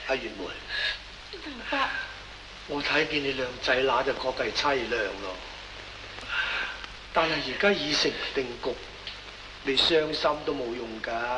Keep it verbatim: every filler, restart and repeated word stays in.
阿月梅， 爸爸， 我睇見你兩仔乸就覺得係凄涼咯。但係而家已成定局，你傷心都冇用㗎。